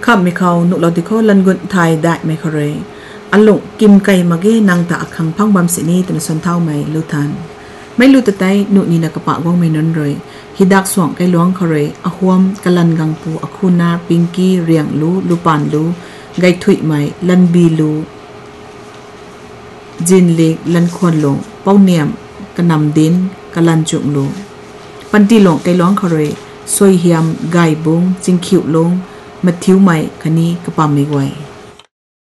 ขับไม่เขาหนุเราที่เขาลันกุนไทยได้ไม่เขาเลยอันลงกิมไก่มาเกนางตาขังพังบำสินีตันสันเท่าไม่รู้ทันไม่รู้แต่ใจหนุนีนักปะว่างไม่นนเลยฮิดักสวงไก่ล้วงเขาเลยอหวมกลันกังปูอคูนาปิงกี้เรียงลูลูปานลูไก่ถุยไม่ลันบีลูจินเล็กลันควนลงเป้าเนียมกระนำดินกลันจุงลูปันตีหลงไก่ล้วงเขาเลยสวยเฮียมไก่บงจิงขิวลงมาทิ้วไม่คันนี้กระปามไม่ไหว